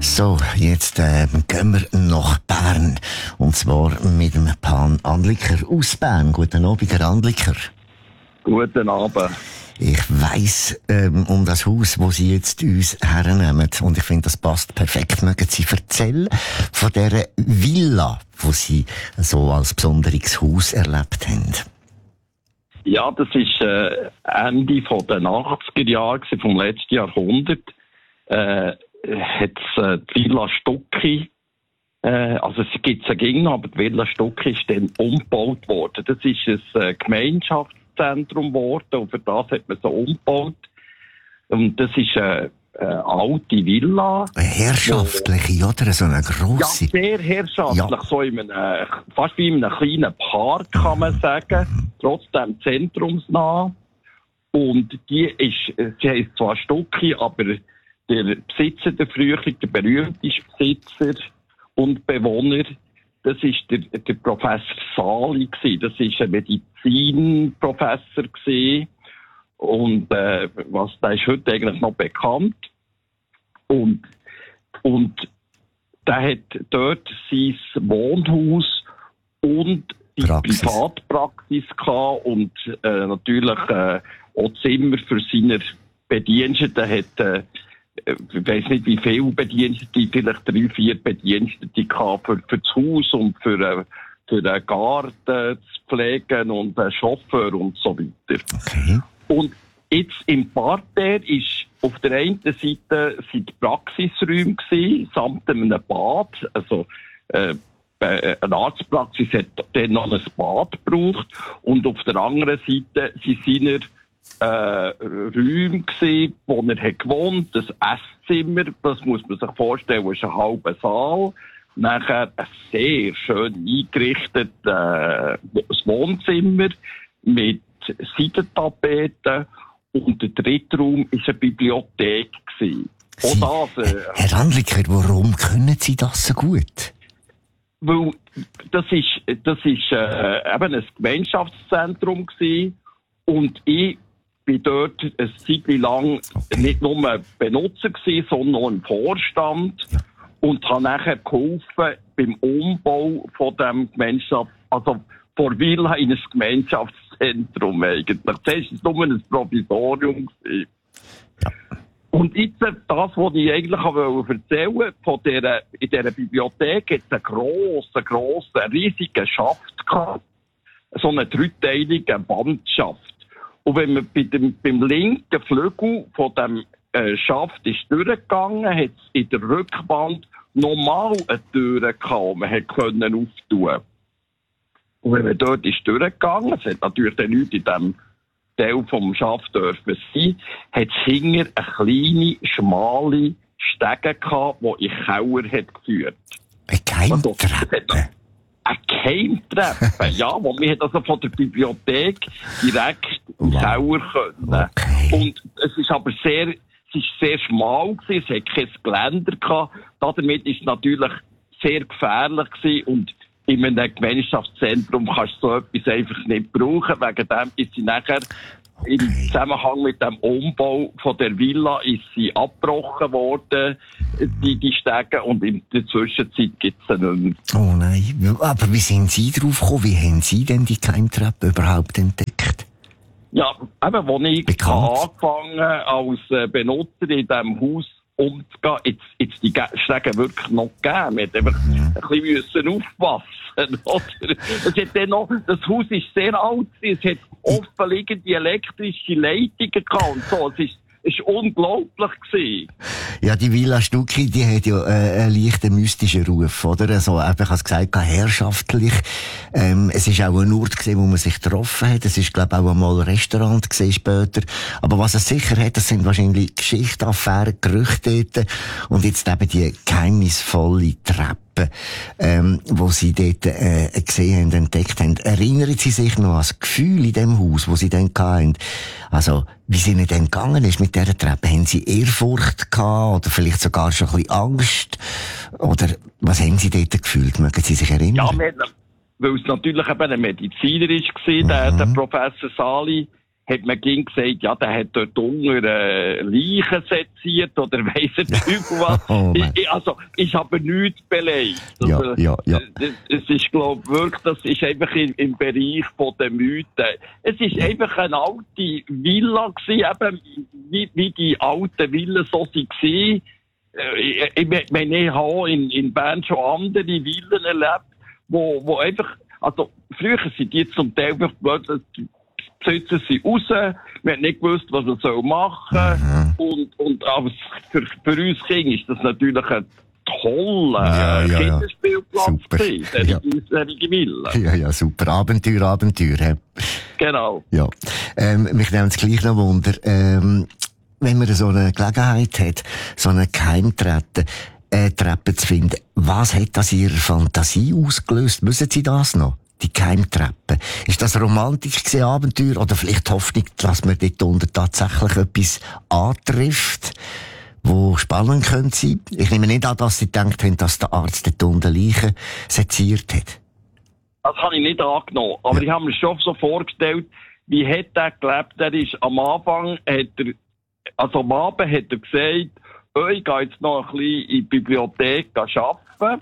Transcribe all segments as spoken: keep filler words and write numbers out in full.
So, jetzt äh, gehen wir nach Bern. Und zwar mit dem Pan Andliker aus Bern. Guten Abend, Herr Andliker. Guten Abend. Ich weiss ähm, um das Haus, wo Sie jetzt uns hernehmen. Und ich finde, das passt perfekt. Mögen Sie erzählen von dieser Villa, die Sie so als besonderes Haus erlebt haben? Ja, das ist äh, Ende von den achtziger Jahren vom letzten Jahrhundert. Äh, hat äh, die Villa Stucki, äh, also es gibt es ja gegen, aber die Villa Stucki ist dann umgebaut worden. Das ist ein äh, Gemeinschaftszentrum geworden und für das hat man so umgebaut. Und das ist eine, eine alte Villa. Eine herrschaftliche, oder? So eine grosse. Ja, sehr herrschaftlich. Ja. So in einem, fast wie in einem kleinen Park, kann man sagen. Trotzdem zentrumsnah. Und die ist, sie heisst zwar Stucki, aber der Besitzer, der frühere, der berühmteste Besitzer und Bewohner, das ist der, der Professor Sali gewesen. Das ist ein Medizinprofessor gewesen. Und, äh, was, der ist heute eigentlich noch bekannt. Und, und der hat dort sein Wohnhaus und die Praxis. Privatpraxis gehabt und, äh, natürlich, äh, auch Zimmer für seine Bediensteten hat, äh, ich weiss nicht, wie viele Bedienstete, vielleicht drei, vier Bedienstete gehabt für, für das Haus und für, äh, für den Garten zu pflegen und einen Chauffeur und so weiter. Okay. Und jetzt im Parterre ist auf der einen Seite sind die Praxisräume gewesen, samt einem Bad. Also, äh, eine Arztpraxis hat dann noch ein Bad gebraucht. Und auf der anderen Seite sind seine äh, Räume gewesen, wo er hat gewohnt, das Esszimmer, das muss man sich vorstellen, ist ein halber Saal. Nachher ein sehr schön eingerichtetes äh, Wohnzimmer mit Seidentapeten und der dritte Raum war eine Bibliothek gewesen. Sie, das, äh, Herr Andliker, warum können Sie das so gut? Weil das ist, das ist äh, eben ein Gemeinschaftszentrum gewesen und ich bin dort eine Zeit lang okay. nicht nur Benutzer gewesen, sondern auch im Vorstand ja. und habe nachher geholfen beim Umbau von dem Gemeinschaft, also vor Villa in ein Gemeinschaftszentrum eigentlich. Zuerst war es nur ein Provisorium gewesen. Ja. Und jetzt, das, was ich eigentlich erzählen wollte, von dieser, in dieser Bibliothek hat es einen grossen, grossen, riesigen Schaft gehabt. So eine dreiteilige Wandschaft. Und wenn man bei dem, beim linken Flügel von dem äh, Schaft ist durchgegangen, hat es in der Rückwand nochmal eine Tür gehabt, man hätte können auftun. Und wenn man dort ist durchgegangen, es hat natürlich dann nichts in dem Teil vom Schaft dürfen sein, hat es hinter eine kleine, schmale Stege gehabt, die in den Keller hat geführt. Eine Geheimtreppe? Eine Geheimtreppe, ja, wo wir also von der Bibliothek direkt in den Keller können. Okay. Und es ist aber sehr, es ist sehr schmal gewesen, es hat kein Geländer gehabt, damit ist es natürlich sehr gefährlich gewesen und in einem Gemeinschaftszentrum kannst du so etwas einfach nicht brauchen. Wegen dem ist sie nachher okay. im Zusammenhang mit dem Umbau von der Villa ist sie abgebrochen worden, die, die Stege, und in der Zwischenzeit gibt es sie nicht mehr. Oh nein, aber wie sind Sie drauf gekommen? Wie haben Sie denn die Geheimtreppe überhaupt entdeckt? Ja, eben, als ich Bekannt. angefangen als Benutzer in diesem Haus umzugehen, jetzt, jetzt die Stege wirklich noch gegeben. Wir mussten einfach ja. ein bisschen aufpassen, oder? Es hat dann noch, das Haus ist sehr alt, es hat offenliegende elektrische Leitungen gehabt und so. Es ist, es war unglaublich gewesen. Ja, die Villa Stucki, die hat ja äh, einen leichten mystischen Ruf, oder? Also, eben, ich habe es gesagt, herrschaftlich. Ähm, es ist auch ein Ort gewesen, wo man sich getroffen hat. Es ist, glaube ich, auch einmal ein Restaurant gewesen später. Aber was es sicher hat, das sind wahrscheinlich Geschichten, Affären, Gerüchte dort. Und jetzt eben die geheimnisvolle Treppe, ähm, wo Sie dort äh, gesehen haben, entdeckt haben. Erinnern Sie sich noch an das Gefühl in dem Haus, wo Sie dann hatten? Also, wie es Ihnen dann gegangen ist mit dieser Treppe? Haben Sie Ehrfurcht gehabt oder vielleicht sogar schon ein bisschen Angst? Oder was haben Sie dort gefühlt? Mögen Sie sich erinnern? Ja, wir, weil es natürlich eben ein Mediziner war, der, mhm. der Professor Sali, hat man gegen gesagt, ja, der hat dort unter äh, Leichen seziert oder weiss er Teufel was. Oh, ich, also, ist aber nichts belegt. Ja, also, ja, ja. Es ist, glaube ich, wirklich, das ist einfach im, im Bereich von den Mythen. Es ist einfach eine alte Villa gewesen, eben, wie, wie die alten Villen so waren. Ich, ich meine, ich habe in, in Bern schon andere Villen erlebt, wo, wo einfach, also, früher sind die zum Teil einfach plötzlich, setzen sie raus, wir haben nicht gewusst, was wir so machen sollen. Mhm. Und, und aber für, für uns Kinder ist das natürlich ein toller ja, ja, Kinderspielplatz. Super. Gewesen, Ja. Diese Villa. Ja, ja, super. Abenteuer, Abenteuer. He. Genau. Ja. Ähm, mich nimmt es gleich noch Wunder, ähm, wenn man so eine Gelegenheit hat, so eine Geheimtreppe, äh, Treppe zu finden, was hat das in Ihrer Fantasie ausgelöst? Wissen Sie das noch? Die Geheimtreppe. Ist das romantisch gewesen, Abenteuer? Oder vielleicht Hoffnung, dass man dort unten tatsächlich etwas antrifft, wo spannend könnte sein? Ich nehme nicht an, dass Sie gedacht haben, dass der Arzt dort unten Leichen seziert hat. Das habe ich nicht angenommen. Aber ja. Ich habe mir schon so vorgestellt, wie hat er gelebt? Er ist am Anfang, hat er, also am Abend hat er gesagt, oh, ich gehe jetzt noch ein bisschen in die Bibliothek arbeiten.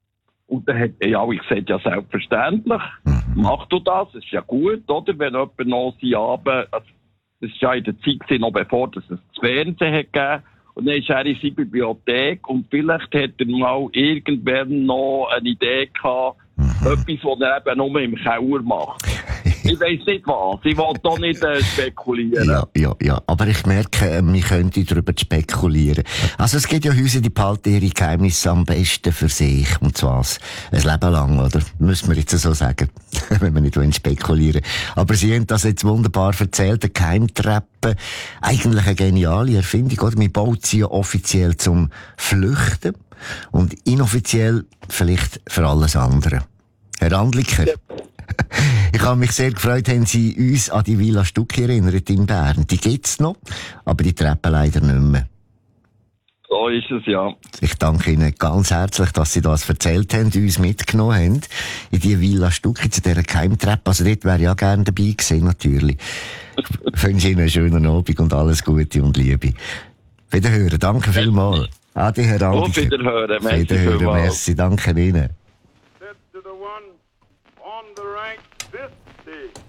Und dann hat er, ja, ich gesagt, ja, selbstverständlich. Mhm. Mach du das, das ist ja gut, oder? Wenn jemand noch sie Abend, also, das ist ja in der Zeit noch bevor es das Fernsehen hat gegeben. Und dann ist er in seiner Bibliothek und vielleicht hat er mal irgendwann noch eine Idee gehabt, mhm. etwas, was er eben nur im Keller macht. Ich weiss nicht was. Ich will da nicht äh, spekulieren. Ja, ja, ja. Aber ich merke, äh, wir könnten darüber spekulieren. Also es gibt ja Häuser, die behalten ihre Geheimnisse am besten für sich. Und zwar ein Leben lang, oder? Müssen wir jetzt so sagen. Wenn wir nicht spekulieren wollen. Aber Sie haben das jetzt wunderbar erzählt. Eine Geheimtreppe. Eigentlich eine geniale Erfindung, oder? Man baut sie ja offiziell zum Flüchten. Und inoffiziell vielleicht für alles andere. Herr Andliker. Ja. Ich habe mich sehr gefreut, haben Sie uns an die Villa Stucki erinnert in Bern. Die gibt's noch, aber die Treppe leider nicht mehr. So ist es, ja. Ich danke Ihnen ganz herzlich, dass Sie das erzählt haben, uns mitgenommen haben in die Villa Stucki, zu dieser Geheimtreppe. Also dort wäre ich ja gerne dabei gewesen, natürlich. Ich wünsche Ihnen einen schönen Abend und alles Gute und Liebe. Wiederhören, danke vielmals. Ade, Herr Andliker. Auf Wiederhören, merci Wiederhören, merci, danke Ihnen. On the rank this day.